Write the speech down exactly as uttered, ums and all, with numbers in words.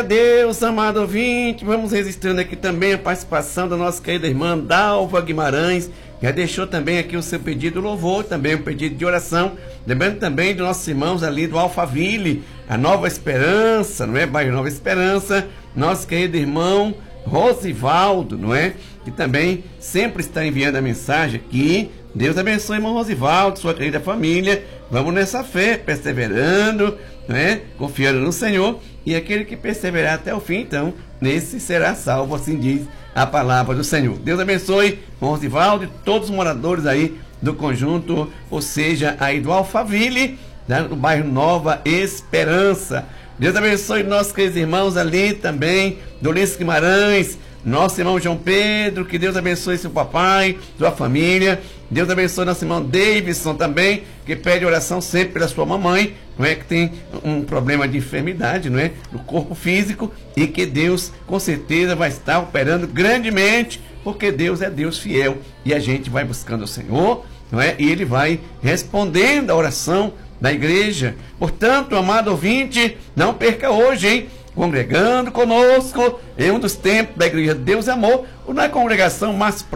Deus, amado ouvinte, vamos registrando aqui também a participação da nossa querida irmã Dalva Guimarães, que já deixou também aqui o seu pedido de louvor, também um pedido de oração, lembrando também dos nossos irmãos ali do Alphaville, a Nova Esperança, não é? Bairro Nova Esperança, nosso querido irmão Rosivaldo, não é? Que também sempre está enviando a mensagem aqui. Deus abençoe, irmão Rosivaldo, sua querida família. Vamos nessa fé, perseverando, né? Confiando no Senhor. E aquele que perseverar até o fim, então, nesse será salvo, assim diz a palavra do Senhor. Deus abençoe, irmão Rosivaldo, e todos os moradores aí do conjunto, ou seja, aí do Alphaville, né? No bairro Nova Esperança. Deus abençoe nossos queridos irmãos ali também, do Ulisses Guimarães, nosso irmão João Pedro, que Deus abençoe seu papai, sua família. Deus abençoe nosso irmão Davidson também, que pede oração sempre pela sua mamãe, não é? Que tem um problema de enfermidade, não é? No corpo físico, e que Deus com certeza vai estar operando grandemente, porque Deus é Deus fiel, e a gente vai buscando o Senhor, não é? E Ele vai respondendo a oração da igreja. Portanto, amado ouvinte, não perca hoje, hein? Congregando conosco em um dos templos da igreja Deus é Amor, ou na congregação mais próxima